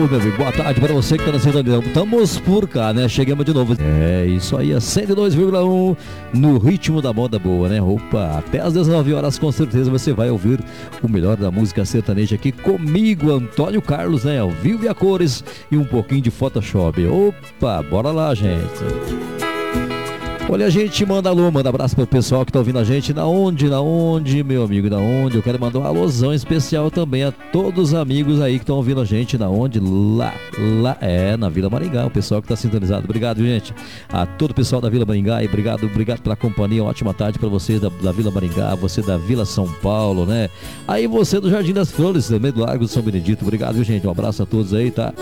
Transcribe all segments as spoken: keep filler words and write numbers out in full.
meu amigo, boa tarde para você que está na sintonia. Estamos por cá, né? Chegamos de novo. É isso aí, a cento e dois vírgula um no ritmo da moda boa, né? Opa, até às dezenove horas com certeza você vai ouvir o melhor da música sertaneja aqui comigo, Antônio Carlos, né? Ao vivo e a cores e um pouquinho de Photoshop. Opa, bora lá, gente. Olha, a gente manda alô, manda abraço pro pessoal que tá ouvindo a gente. Na onde, na onde, meu amigo, na onde? Eu quero mandar um alôzão especial também a todos os amigos aí que estão ouvindo a gente. Na onde? Lá, lá, é, na Vila Maringá, o pessoal que tá sintonizado. Obrigado, gente, a todo o pessoal da Vila Maringá e obrigado, obrigado pela companhia. Uma ótima tarde pra vocês da, da Vila Maringá, você da Vila São Paulo, né? Aí você do Jardim das Flores, também do Largo de São Benedito. Obrigado, viu, gente? Um abraço a todos aí, tá?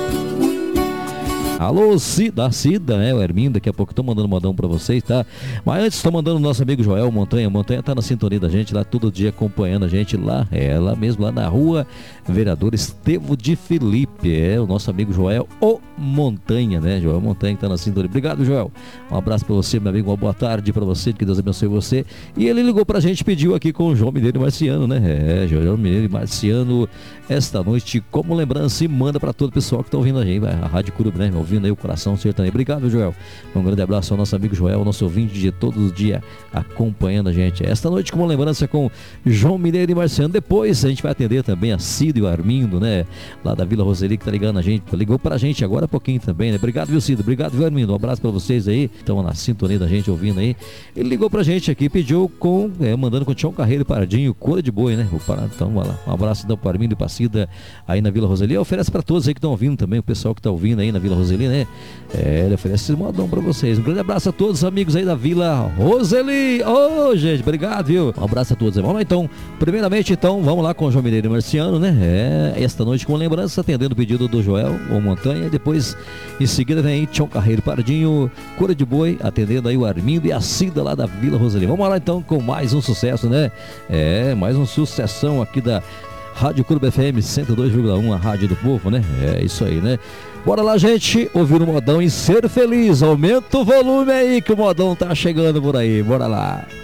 Alô, Cida, Cida, né? O Herminho, daqui a pouco estou mandando um modão pra vocês, tá? Mas antes estou mandando o nosso amigo Joel Montanha. Montanha tá na sintonia da gente lá todo dia, acompanhando a gente lá, é, lá mesmo, lá na rua Vereador Estevo de Felipe, é, o nosso amigo Joel, o Montanha, né? Joel Montanha que tá na sintonia. Obrigado, Joel. Um abraço pra você, meu amigo, uma boa tarde pra você, que Deus abençoe você. E ele ligou pra gente, pediu aqui com o João Mineiro e Marciano, né? É, João Mineiro e Marciano, esta noite, como lembrança, e manda pra todo o pessoal que tá ouvindo a gente, vai, a Rádio Curuba, né? Ouvindo aí o coração sertanejo. Obrigado, Joel. Um grande abraço ao nosso amigo Joel, nosso ouvinte de todos os dias acompanhando a gente. Esta noite, como lembrança, com João Mineiro e Marciano. Depois a gente vai atender também a Cido e o Armindo, né? Lá da Vila Roseli, que tá ligando a gente. Ligou pra gente agora há pouquinho também, né? Obrigado, viu, Cido? Obrigado, viu, Armindo? Um abraço pra vocês aí. Estão na sintonia da gente, ouvindo aí. Ele ligou pra gente aqui, pediu com, é, mandando com Tião Carreiro e Pardinho, Cor de Boi, né? Então, vai lá. Um abraço então pro Armindo e pra Cida aí na Vila Roseli. Oferece pra todos aí que estão ouvindo também, o pessoal que tá ouvindo aí na Vila Roseli, né? É, ele oferece esse modão pra vocês. Um grande abraço a todos os amigos aí da Vila Roseli. Ô, oh, gente, obrigado, viu? Um abraço a todos. Vamos lá, então. Primeiramente, então, vamos lá com o João Mineiro e Marciano, né? É, esta noite com lembrança, atendendo o pedido do Joel, o Montanha. E depois, em seguida, vem aí Tião Carreiro Pardinho, Cor de Boi, atendendo aí o Armindo e a Cida lá da Vila Roseli. Vamos lá, então, com mais um sucesso, né? É, mais um sucessão aqui da Rádio Curuba F M cento e dois vírgula um, a rádio do povo, né? É isso aí, né? Bora lá, gente, ouvir o modão e ser feliz. Aumenta o volume aí que o modão tá chegando por aí. Bora lá.